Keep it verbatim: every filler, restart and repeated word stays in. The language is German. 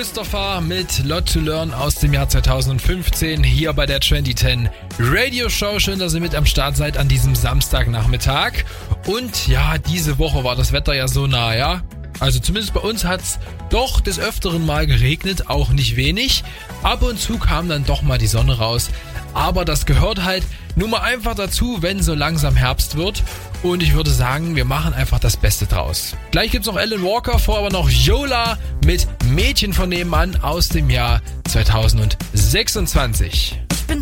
Mustafa mit Lot to Learn aus dem Jahr zweitausendfünfzehn hier bei der zwanzig zehn Radio Show. Schön, dass ihr mit am Start seid an diesem Samstagnachmittag. Und ja, diese Woche war das Wetter ja so nah, ja. Also zumindest bei uns hat's doch des Öfteren mal geregnet, auch nicht wenig. Ab und zu kam dann doch mal die Sonne raus. Aber das gehört halt nun mal einfach dazu, wenn so langsam Herbst wird. Und ich würde sagen, wir machen einfach das Beste draus. Gleich gibt's noch Alan Walker, vor aber noch Yola mit Mädchen von nebenan aus dem Jahr zweitausendsechsundzwanzig.